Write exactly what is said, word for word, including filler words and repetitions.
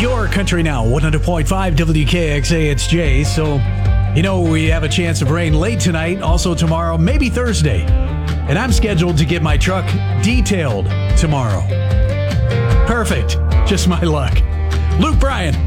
Your Country Now, one hundred point five W K X A, it's Jay. So, you know, we have a chance of rain late tonight, also tomorrow, maybe Thursday. And I'm scheduled to get my truck detailed tomorrow. Perfect. Just my luck. Luke Bryan.